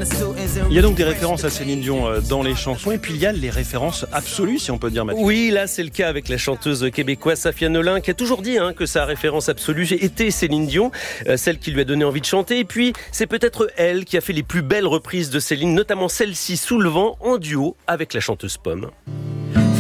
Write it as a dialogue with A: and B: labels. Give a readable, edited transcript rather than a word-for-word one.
A: Il y a donc des références à Céline Dion dans les chansons, et puis il y a les références absolues, si on peut dire, Mathieu.
B: Oui, là c'est le cas avec la chanteuse québécoise Safia Nolin, qui a toujours dit que sa référence absolue était Céline Dion, celle qui lui a donné envie de chanter. Et puis c'est peut-être elle qui a fait les plus belles reprises de Céline, notamment celle-ci, Sous le vent, en duo avec la chanteuse Pomme.